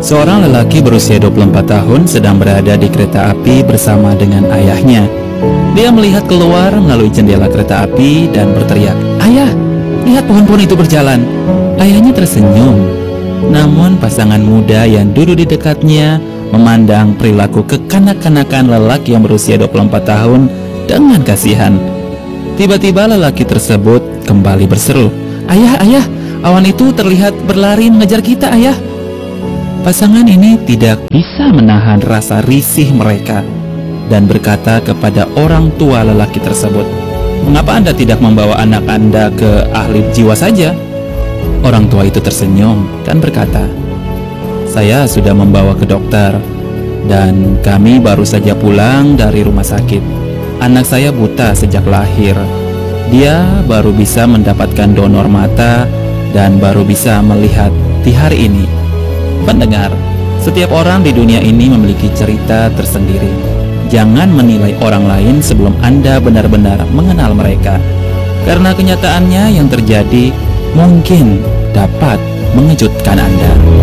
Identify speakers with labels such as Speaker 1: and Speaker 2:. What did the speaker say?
Speaker 1: Seorang lelaki berusia 24 tahun sedang berada di kereta api bersama dengan ayahnya. Dia melihat keluar melalui jendela kereta api dan berteriak, "Ayah, lihat pohon-pohon itu berjalan." Ayahnya tersenyum. Namun pasangan muda yang duduk di dekatnya memandang perilaku kekanak-kanakan lelaki yang berusia 24 tahun dengan kasihan. Tiba-tiba lelaki tersebut kembali berseru, "Ayah, ayah, awan itu terlihat berlari mengejar kita, ayah." Pasangan ini tidak bisa menahan rasa risih mereka dan berkata kepada orang tua lelaki tersebut, "Mengapa Anda tidak membawa anak Anda ke ahli jiwa saja?" Orang tua itu tersenyum dan berkata, "Saya sudah membawa ke dokter dan kami baru saja pulang dari rumah sakit. Anak saya buta sejak lahir. Dia baru bisa mendapatkan donor mata dan baru bisa melihat di hari ini." Pendengar, setiap orang di dunia ini memiliki cerita tersendiri. Jangan menilai orang lain sebelum Anda benar-benar mengenal mereka, karena kenyataannya yang terjadi mungkin dapat mengejutkan Anda.